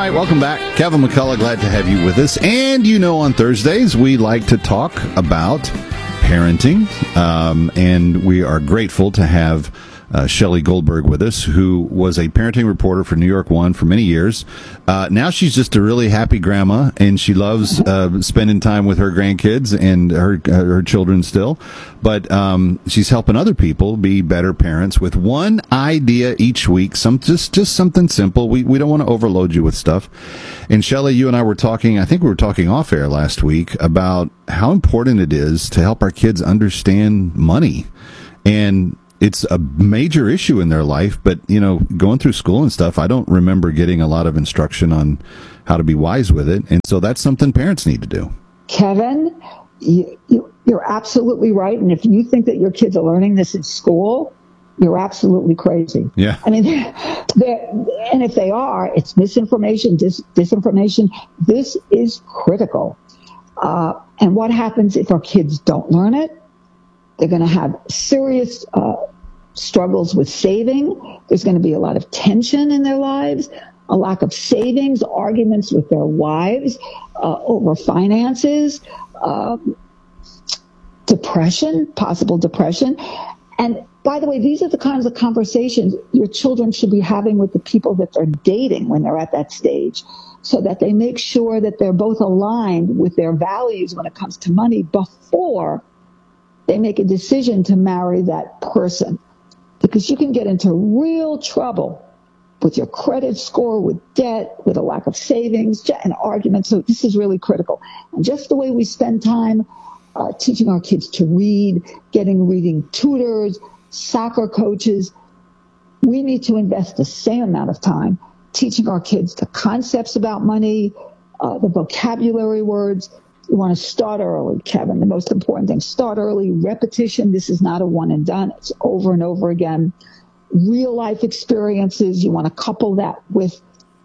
right, welcome back. Kevin McCullough, glad to have you with us. And on Thursdays, we like to talk about parenting. And we are grateful to have Shelley Goldberg with us, who was a parenting reporter for New York One for many years. Now she's just a really happy grandma, and she loves spending time with her grandkids and her children still. But she's helping other people be better parents with one idea each week, just something simple. We don't want to overload you with stuff. And Shelley, you and I were talking, I think we were talking off air last week, about how important it is to help our kids understand money. And it's a major issue in their life, but, going through school and stuff, I don't remember getting a lot of instruction on how to be wise with it. And so that's something parents need to do. Kevin, you're absolutely right. And if you think that your kids are learning this in school, you're absolutely crazy. Yeah. I mean, and if they are, it's misinformation, disinformation. This is critical. And what happens if our kids don't learn it? They're going to have serious struggles with saving. There's going to be a lot of tension in their lives, a lack of savings, arguments with their wives over finances, depression, possible depression. And by the way, these are the kinds of conversations your children should be having with the people that they're dating when they're at that stage, so that they make sure that they're both aligned with their values when it comes to money before they make a decision to marry that person. Because you can get into real trouble with your credit score, with debt, with a lack of savings, and arguments. So this is really critical. And just the way we spend time teaching our kids to read, getting reading tutors, soccer coaches, we need to invest the same amount of time teaching our kids the concepts about money, the vocabulary words. You want to start early, Kevin. The most important thing, start early. Repetition. This is not a one and done. It's over and over again. Real life experiences. You want to couple that with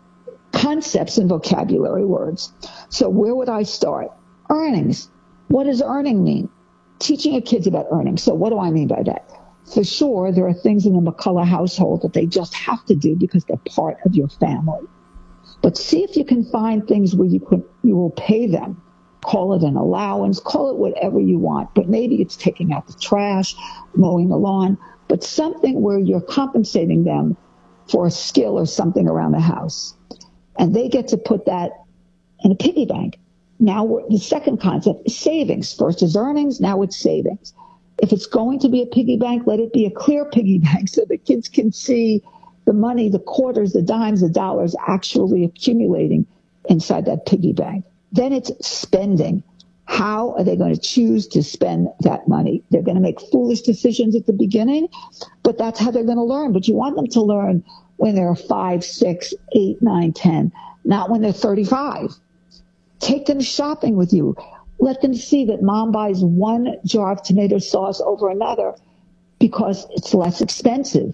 concepts and vocabulary words. So where would I start? Earnings. What does earning mean? Teaching your kids about earnings. So what do I mean by that? For sure, there are things in the McCullough household that they just have to do because they're part of your family. But see if you can find things where you will pay them. Call it an allowance, call it whatever you want, but maybe it's taking out the trash, mowing the lawn, but something where you're compensating them for a skill or something around the house. And they get to put that in a piggy bank. Now, the second concept is savings. First is earnings, now it's savings. If it's going to be a piggy bank, let it be a clear piggy bank so the kids can see the money, the quarters, the dimes, the dollars actually accumulating inside that piggy bank. Then it's spending. How are they going to choose to spend that money? They're going to make foolish decisions at the beginning, but that's how they're going to learn. But you want them to learn when they're 5, 6, 8, 9, 10, not when they're 35. Take them shopping with you. Let them see that mom buys one jar of tomato sauce over another because it's less expensive.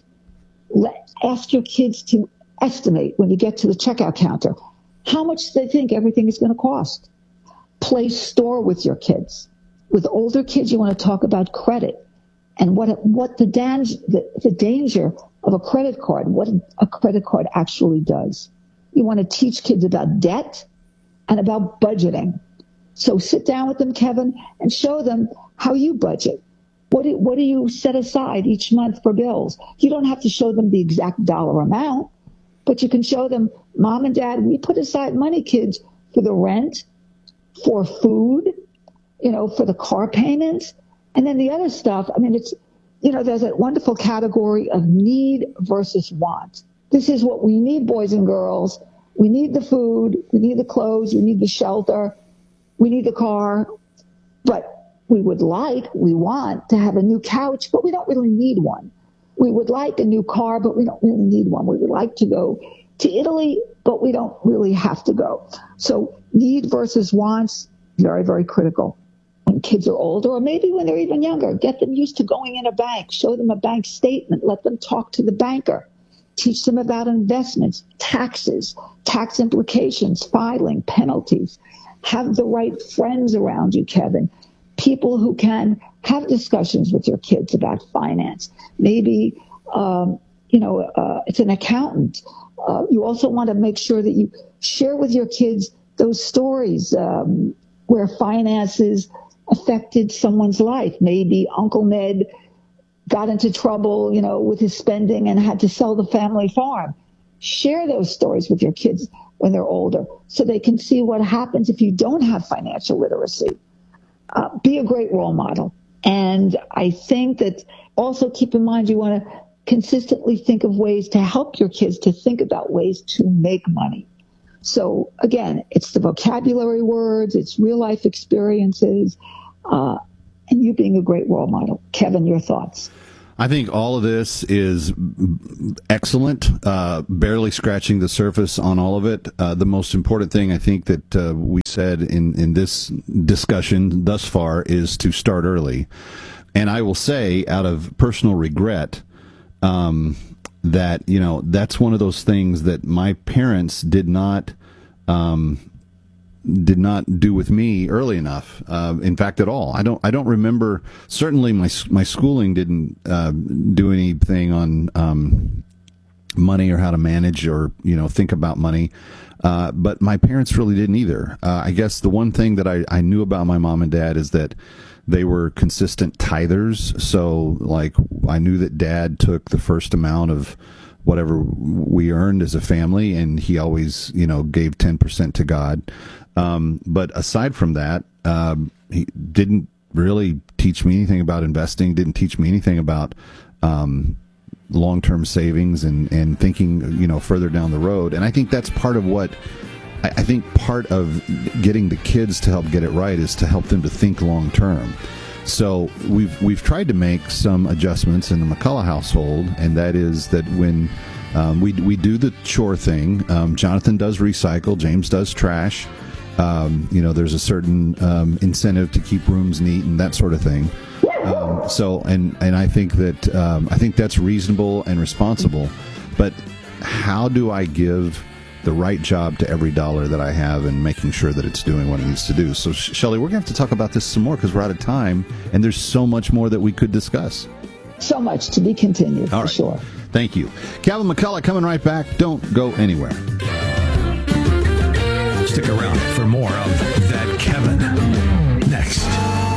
Ask your kids to estimate when you get to the checkout counter how much they think everything is going to cost. Play store with your kids. With older kids, you want to talk about credit and what the danger of a credit card, what a credit card actually does. You want to teach kids about debt and about budgeting. So sit down with them, Kevin, and show them how you budget. What do you set aside each month for bills? You don't have to show them the exact dollar amount, but you can show them, Mom and Dad, we put aside money, kids, for the rent, for food, for the car payments. And then the other stuff, it's, there's that wonderful category of need versus want. This is what we need, boys and girls. We need the food, we need the clothes, we need the shelter, we need the car. But we want to have a new couch, but we don't really need one. We would like a new car, but we don't really need one. We would like to go to Italy, but we don't really have to go. So need versus wants, very, very critical. When kids are older, or maybe when they're even younger, get them used to going in a bank. Show them a bank statement. Let them talk to the banker. Teach them about investments, taxes, tax implications, filing, penalties. Have the right friends around you, Kevin. People who can have discussions with your kids about finance. Maybe, it's an accountant You also want to make sure that you share with your kids those stories where finances affected someone's life. Maybe Uncle Ned got into trouble, with his spending and had to sell the family farm. Share those stories with your kids when they're older so they can see what happens if you don't have financial literacy. Be a great role model. And I think that also keep in mind you want to consistently think of ways to help your kids to think about ways to make money. So again, it's the vocabulary words, it's real life experiences, and you being a great role model. Kevin, your thoughts? I think all of this is excellent, barely scratching the surface on all of it. The most important thing I think that we said in this discussion thus far is to start early. And I will say, out of personal regret, that, that's one of those things that my parents did not do with me early enough. In fact, at all. I don't remember. Certainly, my schooling didn't do anything on money or how to manage or think about money. But my parents really didn't either. I guess the one thing that I knew about my mom and dad is that they were consistent tithers. So, I knew that Dad took the first amount of whatever we earned as a family, and he always, gave 10% to God. But aside from that, he didn't really teach me anything about investing, didn't teach me anything about long-term savings and thinking, further down the road. And I think that's part of what I think part of getting the kids to help get it right is to help them to think long-term. So we've tried to make some adjustments in the McCullough household, and that is that when we do the chore thing, Jonathan does recycle, James does trash. There's a certain incentive to keep rooms neat and that sort of thing. And I think that that's reasonable and responsible. But how do I give the right job to every dollar that I have and making sure that it's doing what it needs to do? So, Shelley, we're going to have to talk about this some more because we're out of time, and there's so much more that we could discuss. So much to be continued, All for right. sure. Thank you. Calvin McCullough coming right back. Don't go anywhere. Stick around for more of That Kevin next.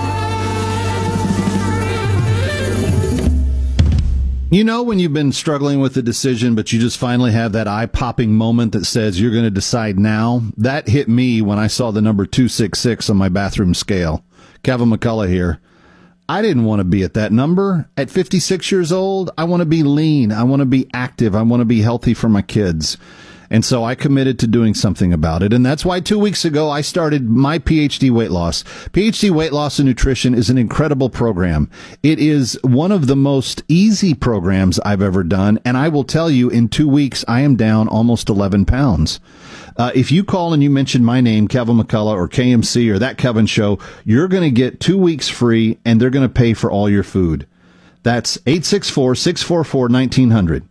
When you've been struggling with a decision, but you just finally have that eye-popping moment that says you're going to decide now? That hit me when I saw the number 266 on my bathroom scale. Kevin McCullough here. I didn't want to be at that number. At 56 years old, I want to be lean. I want to be active. I want to be healthy for my kids. And so I committed to doing something about it. And that's why 2 weeks ago, I started my PhD Weight Loss. PhD Weight Loss and Nutrition is an incredible program. It is one of the most easy programs I've ever done. And I will tell you, in 2 weeks, I am down almost 11 pounds. If you call and you mention my name, Kevin McCullough or KMC or That Kevin Show, you're going to get 2 weeks free, and they're going to pay for all your food. That's 864-644-1900.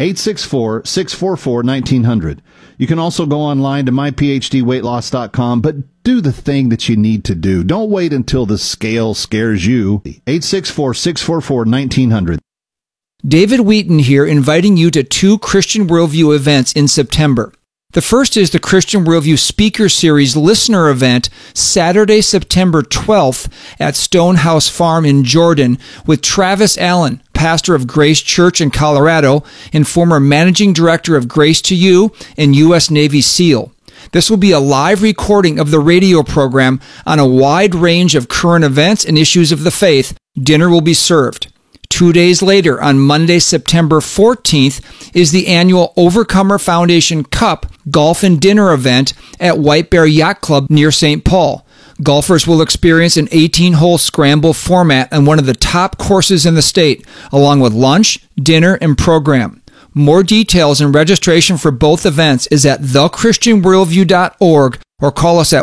864-644-1900. You can also go online to myphdweightloss.com, but do the thing that you need to do. Don't wait until the scale scares you. 864-644-1900. David Wheaton here, inviting you to 2 Christian Worldview events in September. The first is the Christian Worldview Speaker Series listener event, Saturday, September 12th at Stonehouse Farm in Jordan with Travis Allen, pastor of Grace Church in Colorado and former managing director of Grace to You and U.S. Navy SEAL. This will be a live recording of the radio program on a wide range of current events and issues of the faith. Dinner will be served. 2 days later, on Monday, September 14th, is the annual Overcomer Foundation Cup Golf and Dinner event at White Bear Yacht Club near St. Paul. Golfers will experience an 18-hole scramble format on one of the top courses in the state, along with lunch, dinner, and program. More details and registration for both events is at thechristianworldview.org or call us at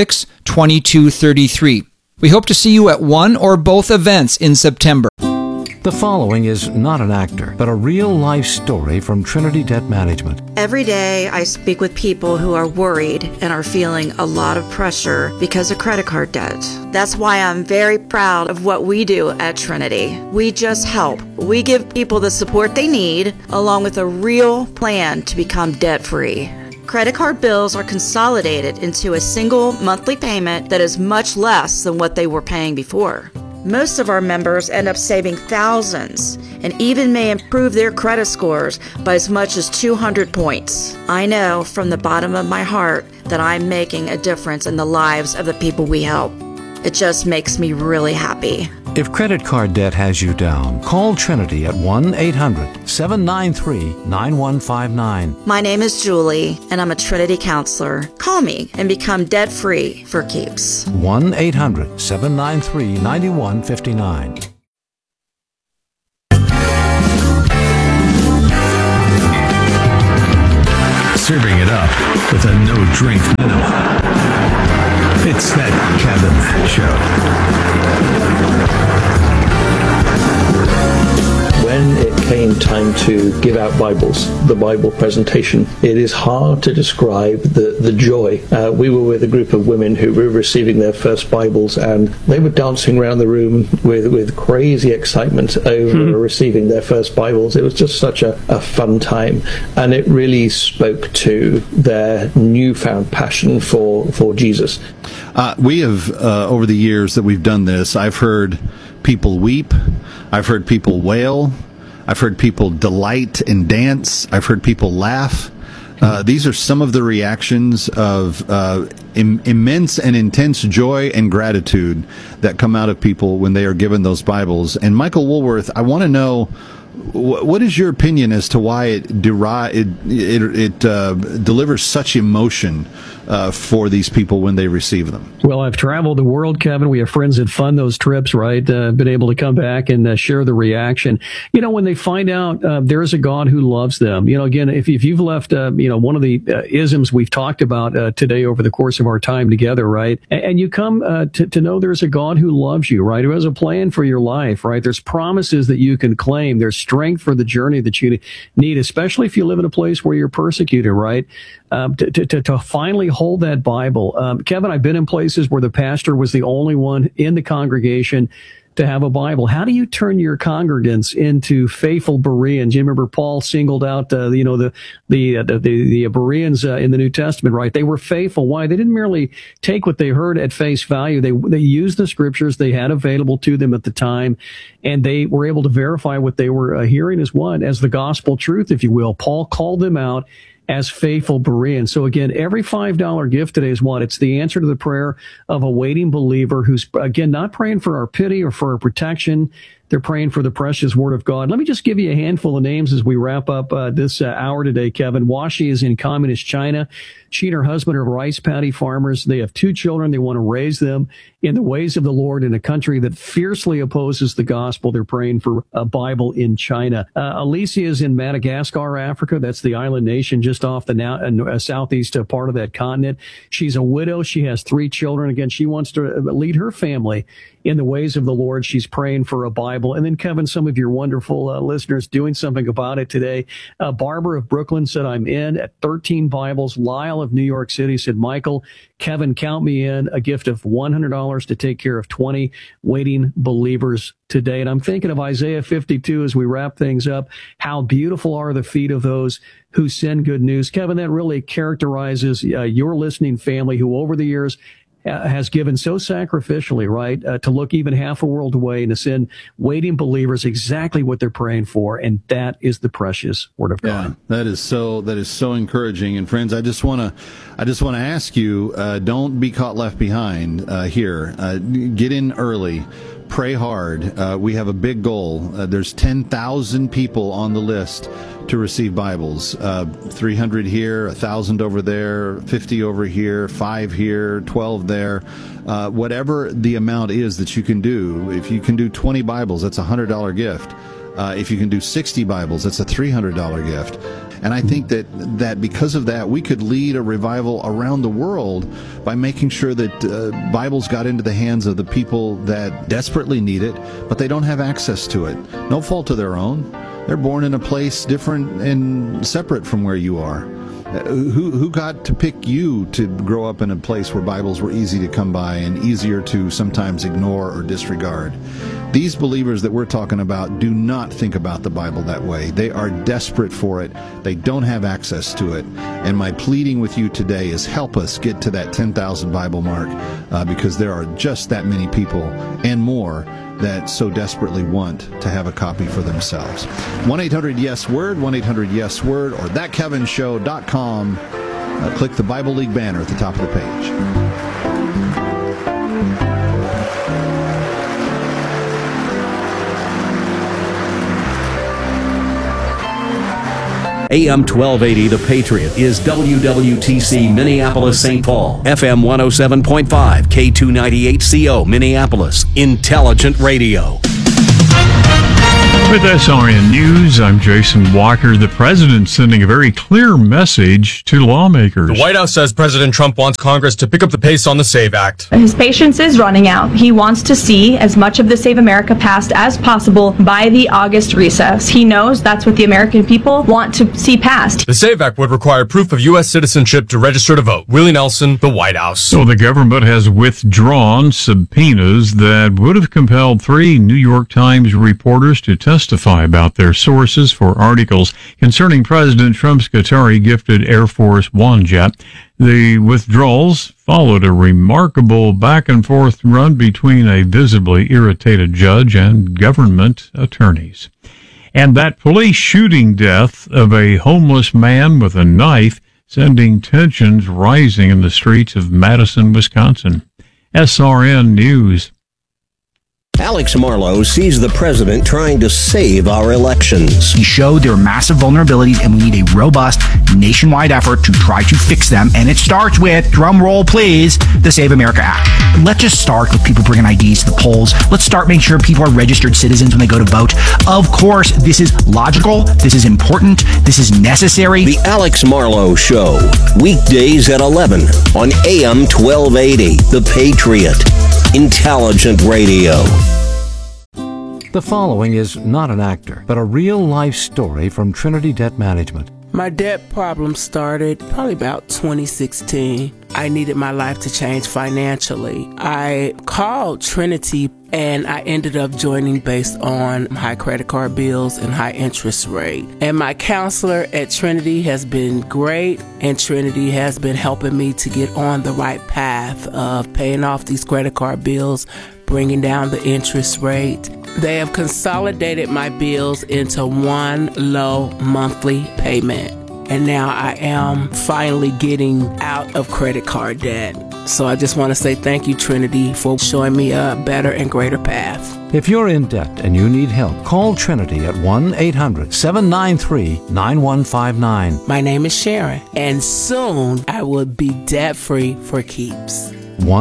1-888-646-2233. We hope to see you at one or both events in September. The following is not an actor, but a real-life story from Trinity Debt Management. Every day I speak with people who are worried and are feeling a lot of pressure because of credit card debt. That's why I'm very proud of what we do at Trinity. We just help. We give people the support they need, along with a real plan to become debt-free. Credit card bills are consolidated into a single monthly payment that is much less than what they were paying before. Most of our members end up saving thousands and even may improve their credit scores by as much as 200 points. I know from the bottom of my heart that I'm making a difference in the lives of the people we help. It just makes me really happy. If credit card debt has you down, call Trinity at 1-800-793-9159. My name is Julie, and I'm a Trinity counselor. Call me and become debt-free for keeps. 1-800-793-9159. Serving it up with a no-drink minimum. It's That Kevin Show. When it came time to give out Bibles, the Bible presentation, it is hard to describe the joy. We were with a group of women who were receiving their first Bibles, and they were dancing around the room with crazy excitement over receiving their first Bibles. It was just such a fun time, and it really spoke to their newfound passion for Jesus. We have, over the years that we've done this, I've heard people weep, I've heard people wail, I've heard people delight and dance, I've heard people laugh. These are some of the reactions of immense and intense joy and gratitude that come out of people when they are given those Bibles. And Michael Woolworth, I want to know, what is your opinion as to why it delivers such emotion for these people when they receive them? Well, I've traveled the world, Kevin. We have friends that fund those trips, right? Been able to come back and share the reaction. You know, when they find out there's a God who loves them. You know, again, if you've left, one of the isms we've talked about today over the course of our time together, right? And you come to know there's a God who loves you, right? Who has a plan for your life, right? There's promises that you can claim. There's strength for the journey that you need, especially if you live in a place where you're persecuted, right? To finally hold that Bible. Kevin, I've been in places where the pastor was the only one in the congregation to have a Bible. How do you turn your congregants into faithful Bereans? You remember Paul singled out, the Bereans in the New Testament, right? They were faithful. Why? They didn't merely take what they heard at face value. They used the scriptures they had available to them at the time, and they were able to verify what they were hearing as the gospel truth, if you will. Paul called them out as faithful Bereans. So again, every $5 gift today is what? It's the answer to the prayer of a waiting believer who's, again, not praying for our pity or for our protection. They're praying for the precious word of God. Let me just give you a handful of names as we wrap up this hour today, Kevin. Washi is in communist China. She and her husband are rice paddy farmers. They have 2 children. They want to raise them in the ways of the Lord in a country that fiercely opposes the gospel. They're praying for a Bible in China. Alicia is in Madagascar, Africa. That's the island nation just off the southeast part of that continent. She's a widow. She has 3 children. Again, she wants to lead her family in the ways of the Lord. She's praying for a Bible. And then, Kevin, some of your wonderful listeners doing something about it today. Barbara of Brooklyn said, I'm in at 13 Bibles. Lyle of New York City said, Michael, Kevin, count me in, a gift of $100 to take care of 20 waiting believers today. And I'm thinking of Isaiah 52 as we wrap things up. How beautiful are the feet of those who send good news. Kevin, that really characterizes your listening family who over the years has given so sacrificially, right, to look even half a world away and to send waiting believers exactly what they're praying for, and that is the precious word of God. Yeah, that is so encouraging. And friends, I just want to ask you, don't be caught left behind here. Get in early. Pray hard. We have a big goal. There's 10,000 people on the list to receive Bibles. 300 here, 1,000 over there, 50 over here, 5 here, 12 there. Whatever the amount is that you can do. If you can do 20 Bibles, that's a $100 gift. If you can do 60 Bibles, that's a $300 gift. And I think that because of that, we could lead a revival around the world by making sure that Bibles got into the hands of the people that desperately need it, but they don't have access to it. No fault of their own. They're born in a place different and separate from where you are. Who got to pick you to grow up in a place where Bibles were easy to come by and easier to sometimes ignore or disregard? These believers that we're talking about do not think about the Bible that way. They are desperate for it. They don't have access to it. And my pleading with you today is help us get to that 10,000 Bible mark, because there are just that many people and more that so desperately want to have a copy for themselves. 1-800-YES-WORD, 1-800-YES-WORD, or thatkevinshow.com. Click the Bible League banner at the top of the page. AM 1280, The Patriot, is WWTC Minneapolis, St. Paul. FM 107.5, K298CO, Minneapolis. Intelligent Radio. With SRN News, I'm Jason Walker. The president sending a very clear message to lawmakers. The White House says President Trump wants Congress to pick up the pace on the SAVE Act. His patience is running out. He wants to see as much of the Save America passed as possible by the August recess. He knows that's what the American people want to see passed. The SAVE Act would require proof of U.S. citizenship to register to vote. Willie Nelson, the White House. So the government has withdrawn subpoenas that would have compelled 3 New York Times reporters to testify about their sources for articles concerning President Trump's Qatari-gifted Air Force One jet. The withdrawals followed a remarkable back-and-forth run between a visibly irritated judge and government attorneys. And that police shooting death of a homeless man with a knife sending tensions rising in the streets of Madison, Wisconsin. SRN News. Alex Marlow sees the president trying to save our elections. He showed there are massive vulnerabilities and we need a robust nationwide effort to try to fix them. And it starts with, drum roll please, the Save America Act. Let's just start with people bringing IDs to the polls. Let's start making sure people are registered citizens when they go to vote. Of course, this is logical. This is important. This is necessary. The Alex Marlow Show, weekdays at 11 on AM 1280, The Patriot. Intelligent Radio. The following is not an actor, but a real-life story from Trinity Debt Management. My debt problem started probably about 2016. I needed my life to change financially. I called Trinity and I ended up joining based on high credit card bills and high interest rate. And my counselor at Trinity has been great, and Trinity has been helping me to get on the right path of paying off these credit card bills, bringing down the interest rate. They have consolidated my bills into one low monthly payment. And now I am finally getting out of credit card debt. So I just want to say thank you, Trinity, for showing me a better and greater path. If you're in debt and you need help, call Trinity at 1-800-793-9159. My name is Sharon, and soon I will be debt-free for keeps.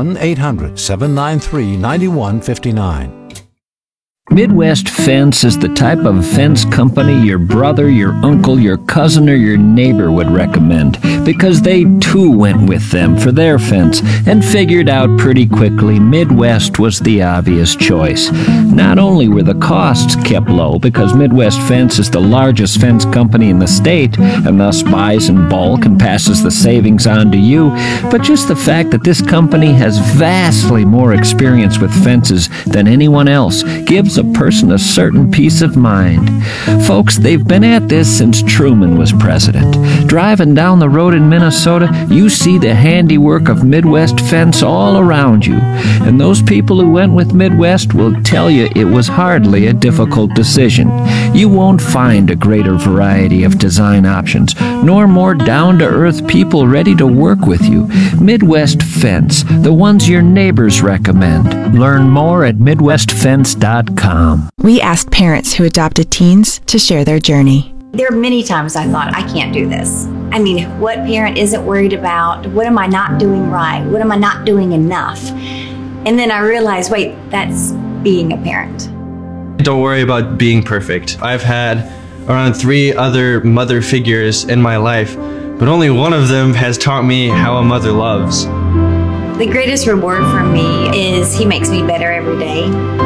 1-800-793-9159. Midwest Fence is the type of fence company your brother, your uncle, your cousin, or your neighbor would recommend, because they too went with them for their fence and figured out pretty quickly Midwest was the obvious choice. Not only were the costs kept low, because Midwest Fence is the largest fence company in the state and thus buys in bulk and passes the savings on to you, but just the fact that this company has vastly more experience with fences than anyone else gives a person a certain peace of mind. Folks, they've been at this since Truman was president. Driving down the road in Minnesota, you see the handiwork of Midwest Fence all around you. And those people who went with Midwest will tell you it was hardly a difficult decision. You won't find a greater variety of design options, nor more down-to-earth people ready to work with you. Midwest Fence, the ones your neighbors recommend. Learn more at MidwestFence.com. We asked parents who adopted teens to share their journey. There are many times I thought, I can't do this. I mean, what parent isn't worried about? What am I not doing right? What am I not doing enough? And then I realized, wait, that's being a parent. Don't worry about being perfect. I've had around 3 other mother figures in my life, but only one of them has taught me how a mother loves. The greatest reward for me is he makes me better every day.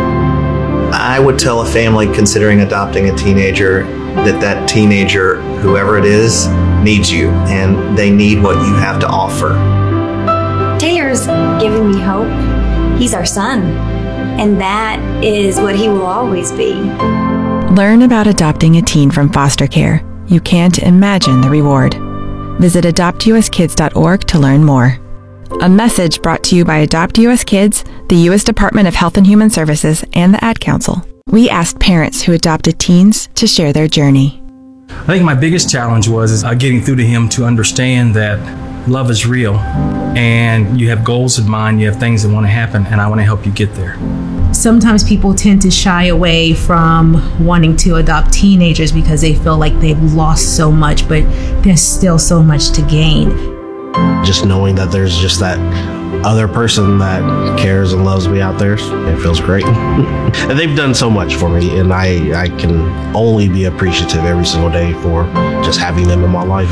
I would tell a family considering adopting a teenager that teenager, whoever it is, needs you, and they need what you have to offer. Taylor's given me hope. He's our son, and that is what he will always be. Learn about adopting a teen from foster care. You can't imagine the reward. Visit adoptuskids.org to learn more. A message brought to you by Adopt US Kids, the U.S. Department of Health and Human Services, and the Ad Council. We asked parents who adopted teens to share their journey. I think my biggest challenge was getting through to him to understand that love is real, and you have goals in mind, you have things that want to happen, and I want to help you get there. Sometimes people tend to shy away from wanting to adopt teenagers because they feel like they've lost so much, but there's still so much to gain. Just knowing that there's just that other person that cares and loves me out there, it feels great. And they've done so much for me, and I can only be appreciative every single day for just having them in my life.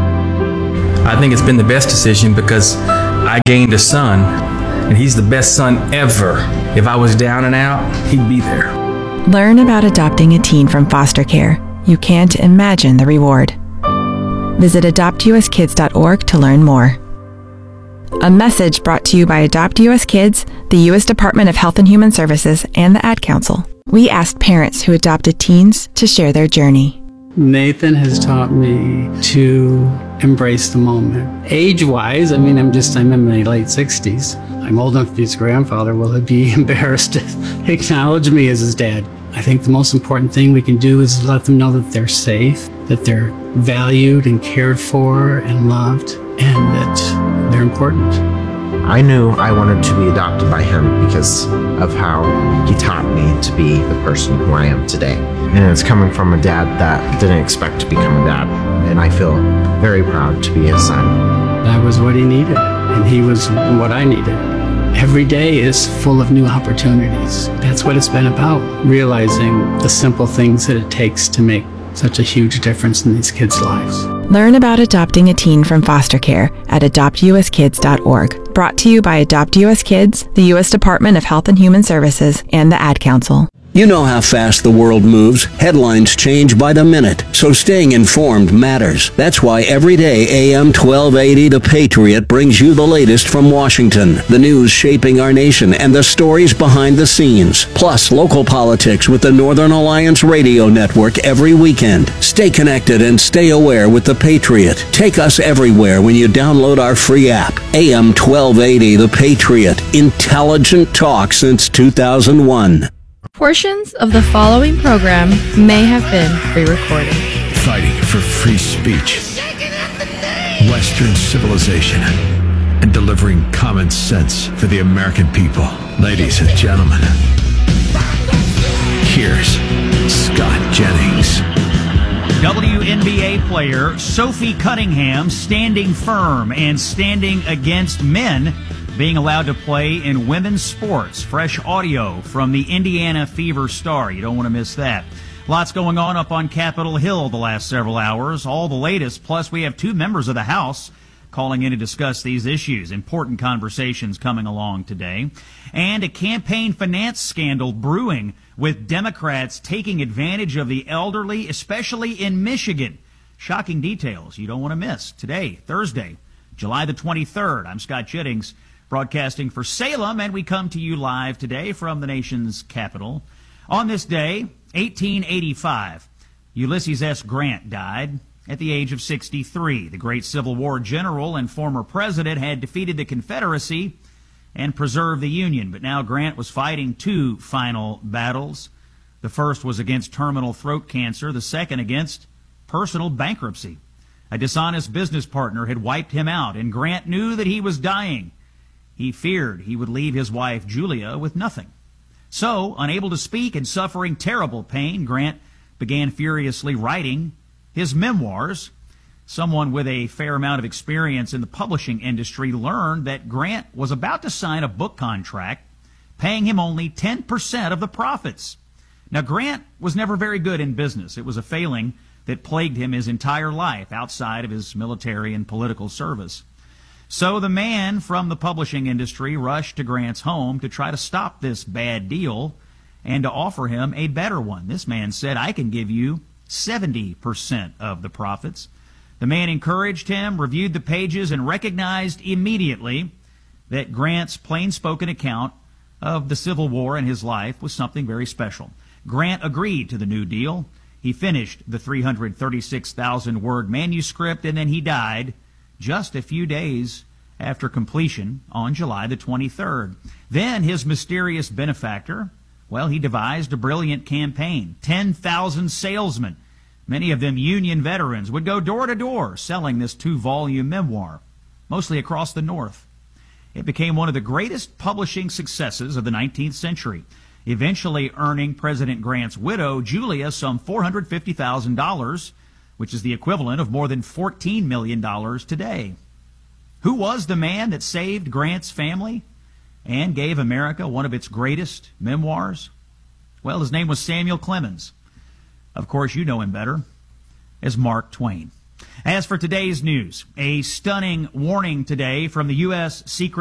I think it's been the best decision because I gained a son, and he's the best son ever. If I was down and out, he'd be there. Learn about adopting a teen from foster care. You can't imagine the reward. Visit adoptuskids.org to learn more. A message brought to you by Adopt US Kids, the U.S. Department of Health and Human Services, and the Ad Council. We asked parents who adopted teens to share their journey. Nathan has taught me to embrace the moment. Age-wise, I'm in my late 60s. I'm old enough to be his grandfather. Will he be embarrassed to acknowledge me as his dad? I think the most important thing we can do is let them know that they're safe, that they're valued and cared for and loved, and that they're important. I knew I wanted to be adopted by him because of how he taught me to be the person who I am today. And it's coming from a dad that didn't expect to become a dad, and I feel very proud to be his son. That was what he needed, and he was what I needed. Every day is full of new opportunities. That's what it's been about, realizing the simple things that it takes to make such a huge difference in these kids' lives. Learn about adopting a teen from foster care at adoptuskids.org. Brought to you by Adopt US Kids, the U.S. Department of Health and Human Services, and the Ad Council. You know how fast the world moves. Headlines change by the minute, so staying informed matters. That's why every day AM 1280 The Patriot brings you the latest from Washington, the news shaping our nation, and the stories behind the scenes. Plus, local politics with the Northern Alliance Radio Network every weekend. Stay connected and stay aware with The Patriot. Take us everywhere when you download our free app. AM 1280 The Patriot. Intelligent talk since 2001. Portions of the following program may have been pre-recorded. Fighting for free speech, Western civilization, and delivering common sense for the American people. Ladies and gentlemen, here's Scott Jennings. WNBA player Sophie Cunningham standing firm and standing against men being allowed to play in women's sports. Fresh audio from the Indiana Fever star. You don't want to miss that. Lots going on up on Capitol Hill the last several hours. All the latest. Plus, we have 2 members of the House calling in to discuss these issues. Important conversations coming along today. And a campaign finance scandal brewing with Democrats taking advantage of the elderly, especially in Michigan. Shocking details you don't want to miss. Today, Thursday, July the 23rd. I'm Scott Jennings, broadcasting for Salem, and we come to you live today from the nation's capital. On this day, 1885, Ulysses S. Grant died at the age of 63. The great Civil War general and former president had defeated the Confederacy and preserved the Union, but now Grant was fighting 2 final battles. The first was against terminal throat cancer, the second against personal bankruptcy. A dishonest business partner had wiped him out, and Grant knew that he was dying. He feared he would leave his wife, Julia, with nothing. So, unable to speak and suffering terrible pain, Grant began furiously writing his memoirs. Someone with a fair amount of experience in the publishing industry learned that Grant was about to sign a book contract paying him only 10% of the profits. Now, Grant was never very good in business. It was a failing that plagued him his entire life outside of his military and political service. So the man from the publishing industry rushed to Grant's home to try to stop this bad deal and to offer him a better one. This man said, "I can give you 70% of the profits." The man encouraged him, reviewed the pages, and recognized immediately that Grant's plain-spoken account of the Civil War in his life was something very special. Grant agreed to the new deal. He finished the 336,000-word manuscript, and then he died just a few days after completion on July the 23rd. Then his mysterious benefactor, well, he devised a brilliant campaign. 10,000 salesmen, many of them Union veterans, would go door to door selling this 2-volume memoir, mostly across the North. It became one of the greatest publishing successes of the 19th century, eventually earning President Grant's widow, Julia, some $450,000, which is the equivalent of more than $14 million today. Who was the man that saved Grant's family and gave America one of its greatest memoirs? Well, his name was Samuel Clemens. Of course, you know him better as Mark Twain. As for today's news, a stunning warning today from the U.S. Secret